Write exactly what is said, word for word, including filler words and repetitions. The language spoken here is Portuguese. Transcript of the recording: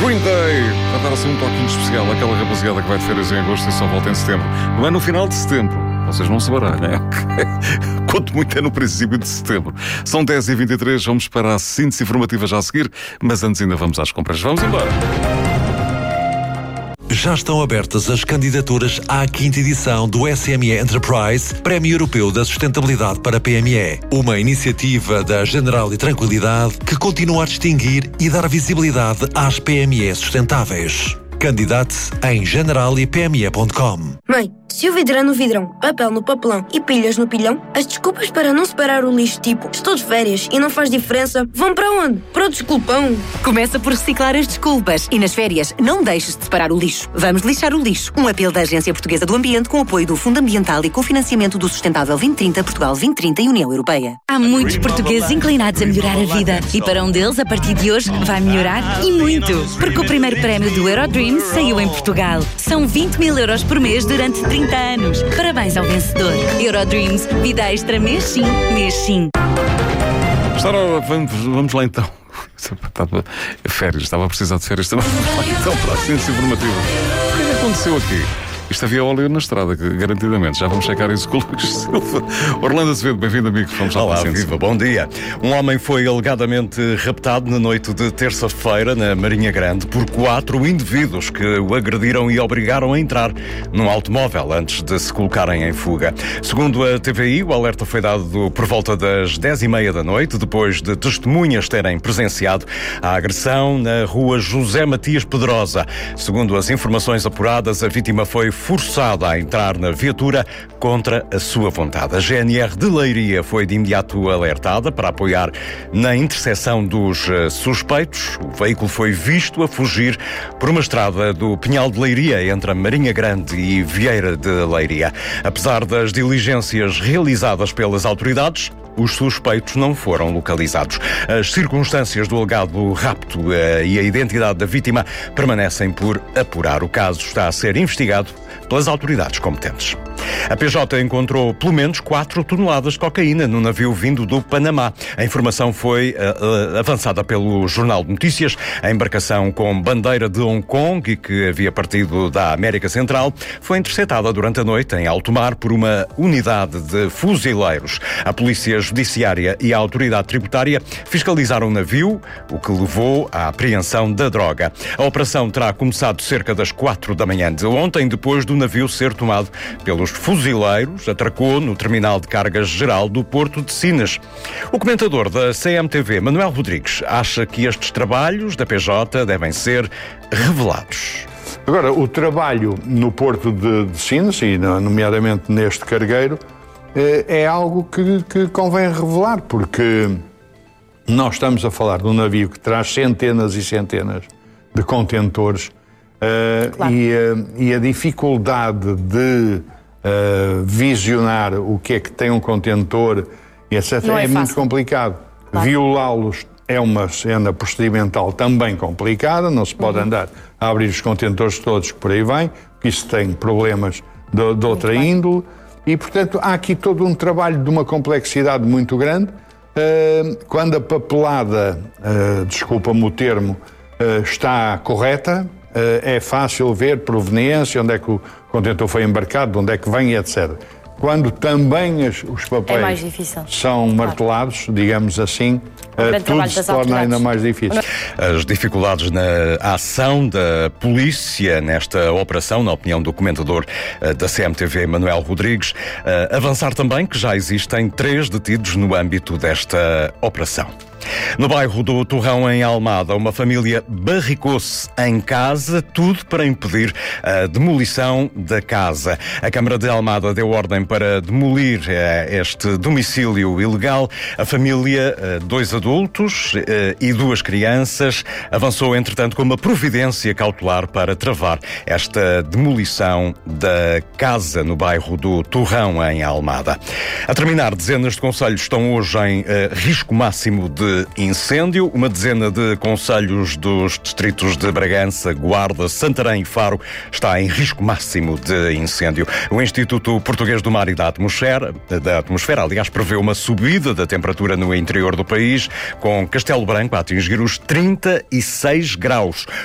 Green Day, para dar assim um toquinho especial àquela rapaziada que vai de férias em agosto e só volta em setembro. Não é no final de setembro, vocês não se baralhem, é? Quanto muito é no princípio de setembro. São dez e vinte e três, vamos para a síntese informativa já a seguir, mas antes ainda vamos às compras. Vamos embora! Já estão abertas as candidaturas à quinta edição do S M E Enterprise, Prémio Europeu da Sustentabilidade para P M E. Uma iniciativa da General e Tranquilidade que continua a distinguir e dar visibilidade às P M E sustentáveis. Candidate-se em general e p m e ponto com. Mãe, se o vidro é no vidrão, papel no papelão e pilhas no pilhão, as desculpas para não separar o lixo, tipo estou de férias e não faz diferença, vão para onde? Para o desculpão. Começa por reciclar as desculpas e nas férias não deixes de separar o lixo. Vamos lixar o lixo. Um apelo da Agência Portuguesa do Ambiente com apoio do Fundo Ambiental e cofinanciamento do Sustentável vinte trinta, Portugal vinte trinta e União Europeia. Há muitos portugueses inclinados a melhorar a vida e para um deles, a partir de hoje, vai melhorar e muito. Porque o primeiro prémio do Eurodreams saiu em Portugal. São vinte mil euros por mês durante trinta anos. Parabéns ao vencedor. Eurodreams, vida extra mês sim, mês sim. Está na hora, vamos, vamos lá então. Estava férias, estava a precisar de férias também. Então, para a ciência informativa. O que é que aconteceu aqui? Isto havia óleo na estrada, garantidamente. Já vamos checar isso com o Luís Silva. Orlando Azevedo, bem-vindo, amigo. Vamos lá. Olá, viva, bom dia. Um homem foi alegadamente raptado na noite de terça-feira na Marinha Grande por quatro indivíduos que o agrediram e obrigaram a entrar num automóvel antes de se colocarem em fuga. Segundo a T V I, o alerta foi dado por volta das dez e meia da noite, depois de testemunhas terem presenciado a agressão na rua José Matias Pedrosa. Segundo as informações apuradas, a vítima foi forçada a entrar na viatura contra a sua vontade. A G N R de Leiria foi de imediato alertada para apoiar na interseção dos suspeitos. O veículo foi visto a fugir por uma estrada do Pinhal de Leiria, entre a Marinha Grande e Vieira de Leiria. Apesar das diligências realizadas pelas autoridades, os suspeitos não foram localizados. As circunstâncias do alegado rapto uh, e a identidade da vítima permanecem por apurar. O caso está a ser investigado pelas autoridades competentes. A P J encontrou pelo menos quatro toneladas de cocaína no navio vindo do Panamá. A informação foi uh, uh, avançada pelo Jornal de Notícias. A embarcação com bandeira de Hong Kong e que havia partido da América Central foi interceptada durante a noite em alto mar por uma unidade de fuzileiros. A Polícia Judiciária e a Autoridade Tributária fiscalizaram o navio, o que levou à apreensão da droga. A operação terá começado cerca das quatro da manhã de ontem, depois do navio ser tomado pelos fuzileiros, atracou no terminal de cargas geral do Porto de Sines. O comentador da C M T V, Manuel Rodrigues, acha que estes trabalhos da P J devem ser revelados. Agora, o trabalho no Porto de, de Sines, e nomeadamente neste cargueiro, é algo que, que convém revelar, porque nós estamos a falar de um navio que traz centenas e centenas de contentores, uh, claro. e, uh, e a dificuldade de uh, visionar o que é que tem um contentor, etcétera, é, é muito complicado. Claro. Violá-los é uma cena procedimental também complicada, não se pode uhum. andar a abrir os contentores todos que por aí vêm, porque isso tem problemas de, de outra índole. E, portanto, há aqui todo um trabalho de uma complexidade muito grande. Uh, quando a papelada, uh, desculpa-me o termo, uh, está correta, uh, é fácil ver proveniência, onde é que o contentor foi embarcado, de onde é que vem, etcétera. Quando também as, os papéis é mais difícil. São martelados, claro. digamos assim, uh, tudo se torna ainda mais difícil. As dificuldades na ação da polícia nesta operação, na opinião do comentador uh, da C M T V, Manuel Rodrigues, uh, avançar também que já existem três detidos no âmbito desta operação. No bairro do Torrão, em Almada, uma família barricou-se em casa, tudo para impedir a demolição da casa. A Câmara de Almada deu ordem para demolir este domicílio ilegal. A família, dois adultos e duas crianças, avançou, entretanto, com uma providência cautelar para travar esta demolição da casa no bairro do Torrão, em Almada. A terminar, dezenas de concelhos estão hoje em risco máximo de incêndio. Uma dezena de concelhos dos distritos de Bragança, Guarda, Santarém e Faro está em risco máximo de incêndio. O Instituto Português do Mar e da Atmosfera, da Atmosfera, aliás, prevê uma subida da temperatura no interior do país, com Castelo Branco a atingir os trinta e seis graus.